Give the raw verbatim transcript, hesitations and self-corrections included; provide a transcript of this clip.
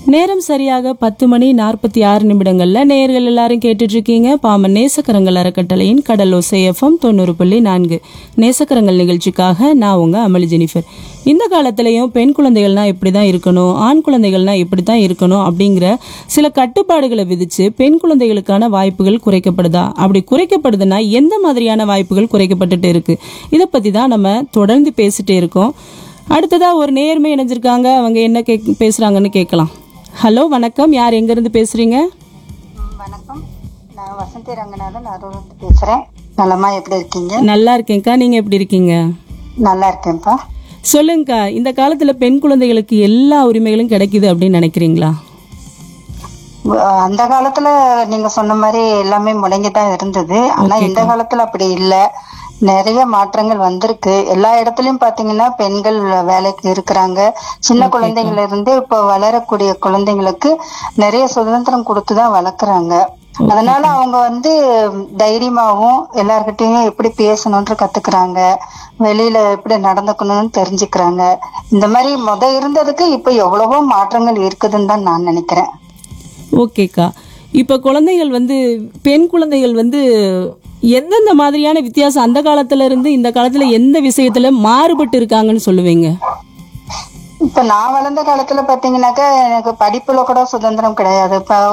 நேரம் சரியாக பத்து மணி நாற்பத்தி ஆறு நிமிடங்கள்ல நேயர்கள் எல்லாரும் கேட்டுட்டு இருக்கீங்க பாமன் நேசக்கரங்கள் அறக்கட்டளையின் கடல் ஓசை எஃப்எம் தொண்ணூறு புள்ளி நான்கு நேசக்கரங்கள் நிகழ்ச்சிக்காக நான் உங்க அமளி ஜெனிஃபர். இந்த காலத்திலையும் பெண் குழந்தைகள்னா இப்படிதான் இருக்கணும், ஆண் குழந்தைகள்னா இப்படித்தான் இருக்கணும் அப்படிங்கிற சில கட்டுப்பாடுகளை விதிச்சு பெண் குழந்தைகளுக்கான வாய்ப்புகள் குறைக்கப்படுதா? அப்படி குறைக்கப்படுதுன்னா எந்த மாதிரியான வாய்ப்புகள் குறைக்கப்பட்டுட்டு இருக்கு? இதை பத்தி தான் நம்ம தொடர்ந்து பேசிட்டே இருக்கோம். அடுத்ததா ஒரு நேர்மை இணைஞ்சிருக்காங்க, அவங்க என்ன கே பேசுறாங்கன்னு கேட்கலாம். ஹலோ, வணக்கம். யார் எங்க இருந்து பேசுறீங்க? வணக்கம், நான் வசந்தி ரங்கநாதன் அரூர்ந்து பேசுறேன். நலமா எப்படி இருக்கீங்க? நல்லா இருக்கேன்க்கா, நீங்க எப்படி இருக்கீங்க? நல்லா இருக்கேன்ப்பா. சொல்லுங்கக்கா, இந்த காலத்துல பெண் குழந்தைகளுக்கு எல்லா உரிமைகளும் கிடைக்குது அப்படின்னு நினைக்கிறீங்களா? அந்த காலத்துல நீங்க சொன்ன மாதிரி எல்லாமே முடங்கிதான் இருந்தது. ஆனா இந்த காலத்துல அப்படி இல்ல, நிறைய மாற்றங்கள் வந்திருக்கு. எல்லா இடத்துலயும் பாத்தீங்கன்னா பெண்கள் வேலைக்கு இருக்கிறாங்க. சின்ன குழந்தைங்கள்ல இருந்து இப்ப வளரக்கூடிய குழந்தைங்களுக்கு நிறைய சுதந்திரம் கொடுத்துதான் வளர்க்குறாங்க. அதனால அவங்க வந்து தைரியமாவும் எல்லார்கிட்டயும் எப்படி பேசணும்னு கத்துக்கிறாங்க, வெளியில எப்படி நடந்துக்கணும்னு தெரிஞ்சுக்கிறாங்க. இந்த மாதிரி முத இருந்ததுக்கு இப்ப எவ்வளவோ மாற்றங்கள் இருக்குதுன்னு தான் நான் நினைக்கிறேன். ஓகேக்கா, இப்ப குழந்தைகள் வந்து பெண் குழந்தைகள் வந்து எந்தெந்த மாதிரியான வித்தியாசம் அந்த காலத்துல இருந்து இந்த காலத்துல எந்த விஷயத்துல மாறுபட்டு இருக்காங்கன்னு சொல்லுவீங்க? இப்ப நான் வளர்ந்த காலத்துல பாத்தீங்கன்னாக்கா எனக்கு படிப்புல கூட சுதந்திரம் கிடையாது. இப்ப